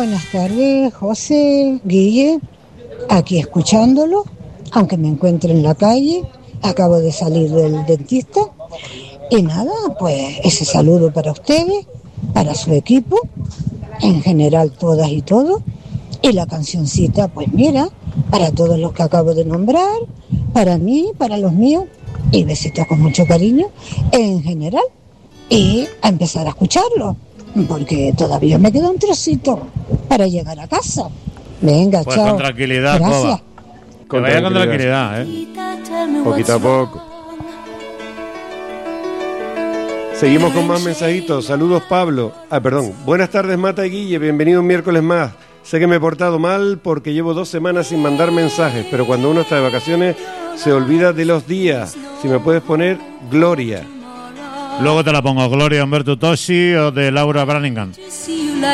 buenas tardes, José, Guille, aquí escuchándolo, aunque me encuentre en la calle, acabo de salir del dentista. Y nada, pues ese saludo para ustedes, para su equipo, en general todas y todos. Y la cancioncita, pues mira, para todos los que acabo de nombrar, para mí, para los míos, y besitos con mucho cariño, en general. Y a empezar a escucharlo, porque todavía me queda un trocito para llegar a casa. Venga, pues chao. con tranquilidad, gracias. Que vaya con tranquilidad, Poquito a poco. Seguimos con más mensajitos. Saludos, Pablo. Buenas tardes, Mata y Guille. Bienvenido un miércoles más. Sé que me he portado mal porque llevo 2 semanas sin mandar mensajes, pero cuando uno está de vacaciones se olvida de los días. Si me puedes poner Gloria. Luego te la pongo, Gloria Humberto Toschi o de Laura Branigan.